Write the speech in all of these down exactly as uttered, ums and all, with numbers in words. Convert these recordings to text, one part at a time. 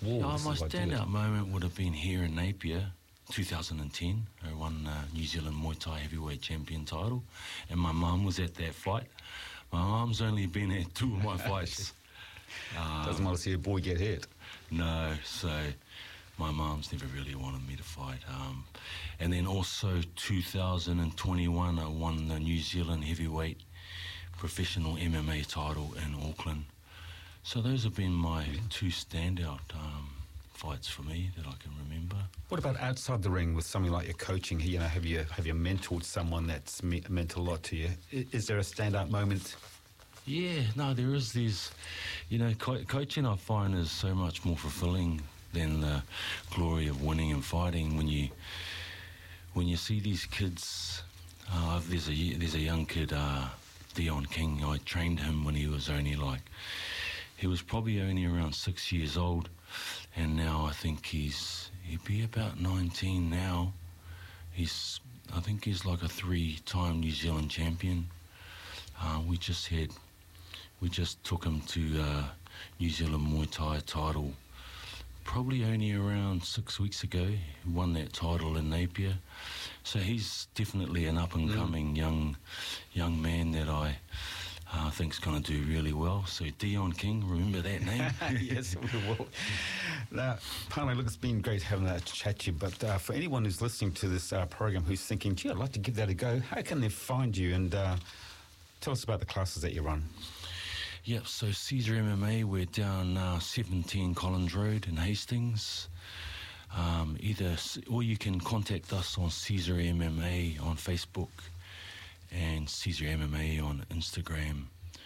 whoa, Oh, this my is what I do it. standout moment would have been here in Napier, two thousand ten. I won uh, New Zealand Muay Thai heavyweight champion title, and my mum was at that fight. My mum's only been at two of my fights. Um, Doesn't want to see a boy get hit. No, so my mum's never really wanted me to fight. Um, and then also two thousand twenty-one, I won the New Zealand heavyweight professional M M A title in Auckland. So those have been my two standout um, fights for me that I can remember. What about outside the ring with something like your coaching? You know, have you have you mentored someone that's me- meant a lot to you? I- Is there a standout moment? Yeah, no, there is these, you know, co- coaching I find is so much more fulfilling than the glory of winning and fighting. When you when you see these kids, uh, there's a there's a young kid, uh, Dion King. I trained him when he was only like, he was probably only around six years old, and now I think he's he'd be about nineteen now. He's I think he's like a three-time New Zealand champion. Uh, we just had. We just took him to uh, New Zealand Muay Thai title probably only around six weeks ago. He won that title in Napier. So he's definitely an up-and-coming mm. young young man that I uh, think's going to do really well. So Dion King, remember that name? Yes, we will. Now, Pane, look, it's been great having that chat to you, but uh, for anyone who's listening to this uh, program who's thinking, gee, I'd like to give that a go, how can they find you? And uh, tell us about the classes that you run. Yep, so Caesar M M A, we're down uh, seventeen Collins Road in Hastings. Um, either, or you can contact us on Caesar M M A on Facebook and Caesar M M A on Instagram.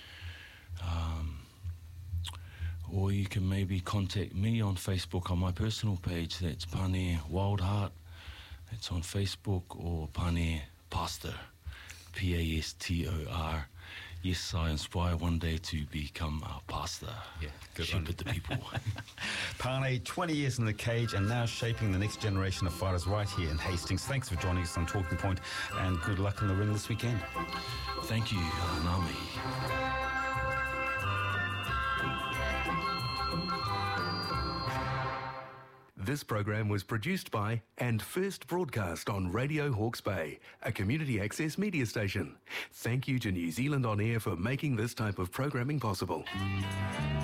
Um, or you can maybe contact me on Facebook on my personal page. That's Pane Wildheart. That's on Facebook, or Pane Pastor, P A S T O R. Yes, I aspire one day to become a pastor. Yeah, good Shepherd the people. Pane, twenty years in the cage and now shaping the next generation of fighters right here in Hastings. Thanks for joining us on Talking Point, and good luck in the ring this weekend. Thank you, Nami. This program was produced by and first broadcast on Radio Hawke's Bay, a community access media station. Thank you to New Zealand On Air for making this type of programming possible.